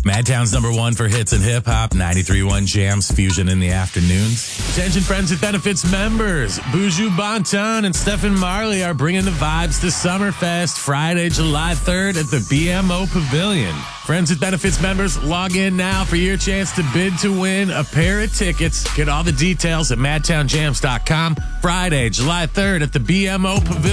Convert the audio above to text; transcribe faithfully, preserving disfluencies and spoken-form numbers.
Madtown's number one for hits and hip hop, ninety-three point one Jams, Fusion in the afternoons. Attention friends and benefits members. Buju Banton and Stephen Marley are bringing the vibes to Summerfest Friday, July third at the B M O Pavilion. Friends with Benefits members, log in now for your chance to bid to win a pair of tickets. Get all the details at madtown jams dot com. Friday, July third at the B M O Pavilion.